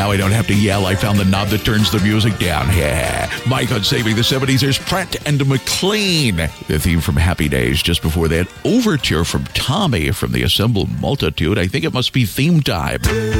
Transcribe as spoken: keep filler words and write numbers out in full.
now I don't have to yell. I found the knob that turns the music down. Yeah. Mike on Saving the seventies. There's Pratt and McLean. The theme from Happy Days. Just before that, Overture from Tommy from the Assembled Multitude. I think it must be theme time.